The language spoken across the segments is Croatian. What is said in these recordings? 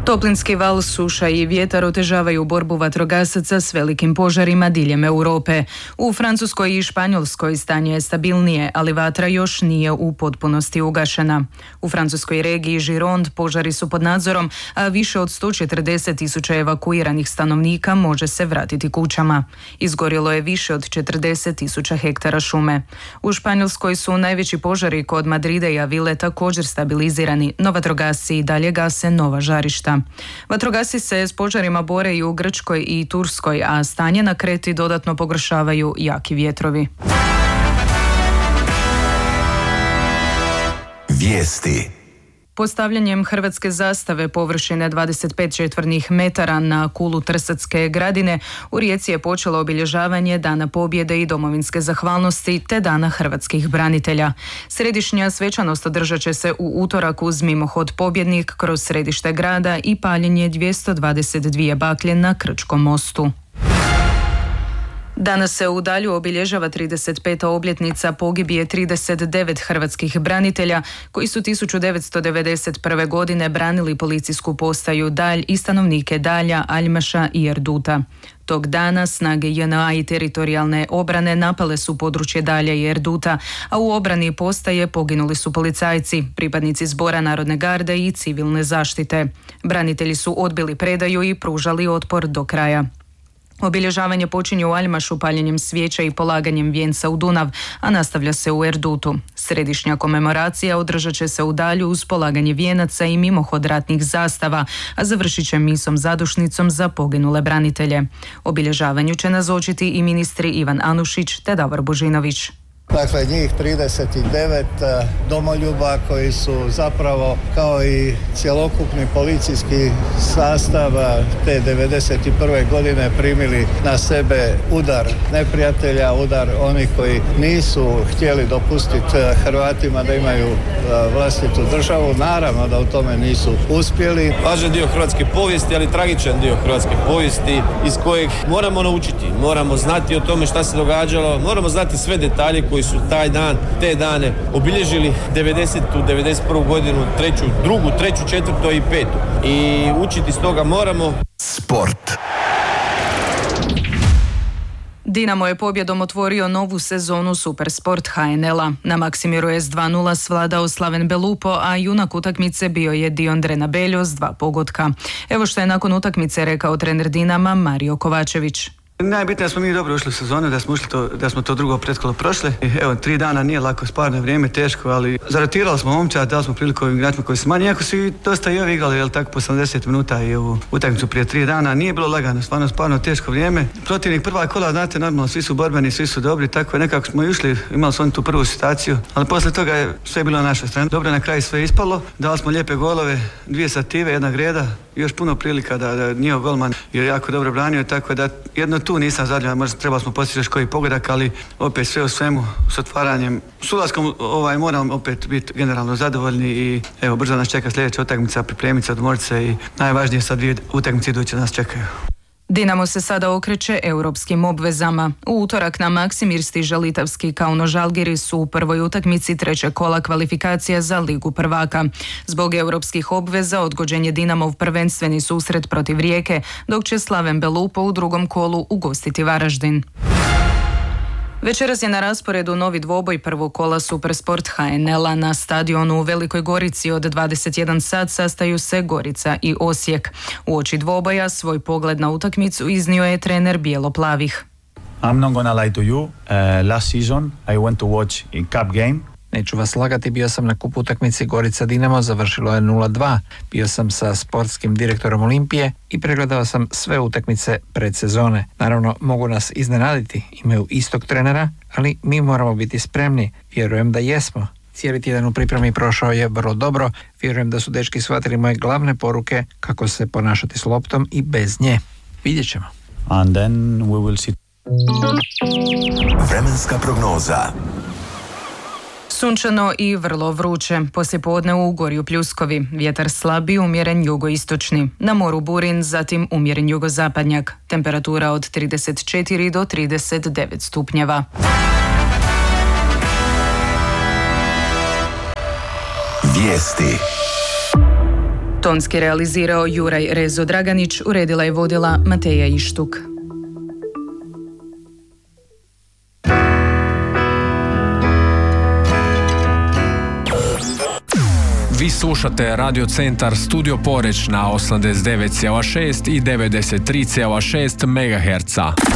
Toplinski val, suša i vjetar otežavaju borbu vatrogasaca s velikim požarima diljem Europe. U Francuskoj i Španjolskoj stanje je stabilnije, ali vatra još nije u potpunosti ugašena. U francuskoj regiji Gironde požari su pod nadzorom, a više od 140.000 evakuiranih stanovnika može se vratiti kućama. Izgorjelo je više od 40.000 hektara šume. U Španjolskoj su najveći požari kod Madrida i Avile također stabilizirani, no vatrogasci i dalje gase nova žarišta. Vatrogasci se s požarima bore i u Grčkoj i Turskoj, a stanje na Kreti dodatno pogoršavaju jaki vjetrovi. Vijesti. Postavljanjem hrvatske zastave površine 25 četvornih metara na kulu Trsatske gradine u Rijeci je počelo obilježavanje Dana pobjede i domovinske zahvalnosti te Dana hrvatskih branitelja. Središnja svečanost održat će se u utorak uz mimohod Pobjednik kroz središte grada i paljenje 222 baklje na Krčkom mostu. Danas se u Dalju obilježava 35. obljetnica pogibije 39 hrvatskih branitelja koji su 1991. godine branili policijsku postaju Dalj i stanovnike Dalja, Aljmaša i Erduta. Tog dana snage JNA i teritorijalne obrane napale su područje Dalja i Erduta, a u obrani postaje poginuli su policajci, pripadnici Zbora narodne garde i civilne zaštite. Branitelji su odbili predaju i pružali otpor do kraja. Obilježavanje počinje u Aljmašu paljenjem svijeća i polaganjem vijenca u Dunav, a nastavlja se u Erdutu. Središnja komemoracija održat će se u Dalju uz polaganje vijenaca i mimohod ratnih zastava, a završit će misom zadušnicom za poginule branitelje. Obilježavanju će nazočiti i ministri Ivan Anušić te Davor Božinović. Dakle, njih 39 domoljuba koji su zapravo kao i cjelokupni policijski sastav te 91. godine primili na sebe udar neprijatelja, udar onih koji nisu htjeli dopustiti Hrvatima da imaju vlastitu državu. Naravno da u tome nisu uspjeli. Važan dio hrvatske povijesti, ali tragičan dio hrvatske povijesti iz kojeg moramo naučiti. Moramo znati o tome šta se događalo, moramo znati sve detalje koji su taj dan, te dane obilježili 90. 91. godinu, 3., 2., 3., 4. i 5. I učiti s toga moramo. Sport. Dinamo je pobjedom otvorio novu sezonu Supersport HNL-a. Na Maksimiru je s 2:0 svladao Slaven Belupo, a junak utakmice bio je Diondre Nabeljo s 2 pogotka. Evo što je nakon utakmice rekao trener Dinama Mario Kovačević. Najbitnije smo mi dobro ušli u sezonu, da smo to drugo pretkolo prošli. Evo, 3 dana nije lako, sparno vrijeme, teško, ali zarotirali smo momčad, dali smo priliku ovim igračima koji su manji, iako su i dosta i ovi igrali, tako po 80 minuta i u utakmicu prije 3 dana. Nije bilo lagano, sparno teško vrijeme. Protivnik prva kola, znate, normalno, svi su borbeni, svi su dobri, tako je nekako smo išli, imali su oni tu prvu situaciju, ali poslije toga je sve bilo na našoj strani. Dobro na kraju sve ispalo, dali smo lijepe golove, 2 sative, 1 greda, još puno prilika da njihov golman je jako dobro branio, tako da jedno tu nisam zadovoljan, možda trebali smo postići još koji pogodak, ali opet sve u svemu s otvaranjem, s ulaskom moramo opet biti generalno zadovoljni i evo brzo nas čeka sljedeća utakmica, pripremiti se, odmoriti se i najvažnije sad 2 utakmice iduće nas čekaju. Dinamo se sada okreće europskim obvezama. U utorak na Maksimir stiže litavski Kauno Žalgiris u prvoj utakmici 3. kola kvalifikacija za Ligu prvaka. Zbog europskih obveza odgođen je Dinamov prvenstveni susret protiv Rijeke, dok će Slaven Belupo u drugom kolu ugostiti Varaždin. Večeras je na rasporedu novi dvoboj prvog kola Supersport HNL-a. Na stadionu u Velikoj Gorici od 21 sat sastaju se Gorica i Osijek. Uoči dvoboja svoj pogled na utakmicu iznio je trener Bijelo-plavih. I'm not gonna lie to you. Last season I went to watch in cup game. Neću vas lagati, bio sam na kup utakmici Gorica Dinamo, završilo je 0:2. Bio sam sa sportskim direktorom Olimpije i pregledao sam sve utakmice predsezone. Naravno, mogu nas iznenaditi, imaju istog trenera, ali mi moramo biti spremni. Vjerujem da jesmo. Cijeli tjedan u pripremi prošao je vrlo dobro. Vjerujem da su dečki shvatili moje glavne poruke kako se ponašati s loptom i bez nje. Vidjet ćemo. And then we will see. Vremenska prognoza. Sunčano i vrlo vruće. Poslijepodne u Ugorju pljuskovi. Vjetar slabi, umjeren jugoistočni. Na moru burin, zatim umjeren jugozapadnjak. Temperatura od 34 do 39 stupnjeva. Vijesti. Tonski realizirao Juraj Rezo Draganić, uredila i vodila Mateja Ištuk. Vi slušate Radio Centar Studio Poreć na 89,6 i 93,6 MHz.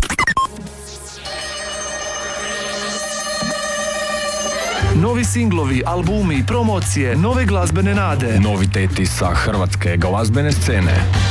Novi singlovi, albumi, promocije, nove glazbene nade. Noviteti sa hrvatske glazbene scene.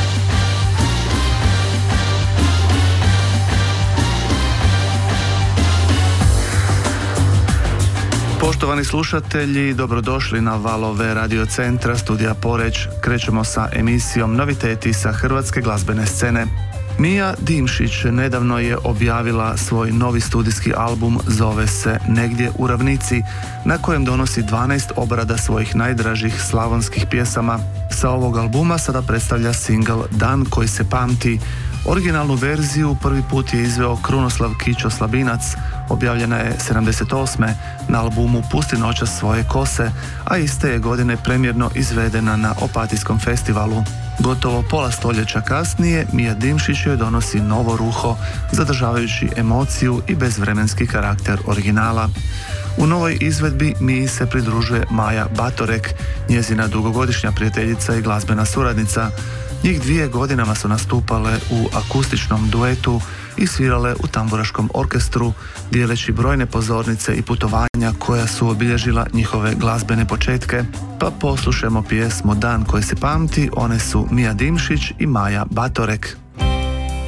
Poštovani slušatelji, dobrodošli na valove Radio Centra Studija Poreć. Krećemo sa emisijom Noviteti sa hrvatske glazbene scene. Mija Dimšić nedavno je objavila svoj novi studijski album, zove se Negdje u ravnici, na kojem donosi 12 obrada svojih najdražih slavonskih pjesama. Sa ovog albuma sada predstavlja singl Dan koji se pamti. Originalnu verziju prvi put je izveo Krunoslav Kićo Slabinac, objavljena je 78. na albumu Pusti noćas svoje kose, a iste je godine premjerno izvedena na Opatijskom festivalu. Gotovo pola stoljeća kasnije Mija Dimšić joj donosi novo ruho, zadržavajući emociju i bezvremenski karakter originala. U novoj izvedbi Miji se pridružuje Maja Batorek, njezina dugogodišnja prijateljica i glazbena suradnica. Njih 2 godinama su nastupale u akustičnom duetu i svirale u tamburaškom orkestru, dijeleći brojne pozornice i putovanja koja su obilježila njihove glazbene početke. Pa poslušajmo pjesmu Dan koji se pamti, one su Mija Dimšić i Maja Batorek.